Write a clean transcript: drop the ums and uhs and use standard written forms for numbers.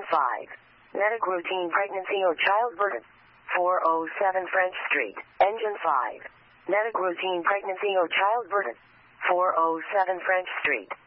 5. Medic routine pregnancy or childbirth. 407 French Street. Engine 5. Medic routine pregnancy or childbirth. 407 French Street.